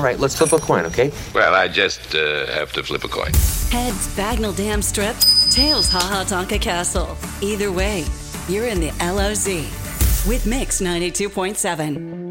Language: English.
right, let's flip a coin, okay? Well, I just have to flip a coin. Heads Bagnall Dam Strip, tails Ha Ha Tonka Castle. Either way, you're in the LOZ with Mix 92.7.